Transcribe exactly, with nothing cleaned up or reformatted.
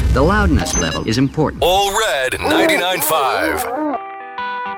The loudness level is important. All Red ninety-nine point five.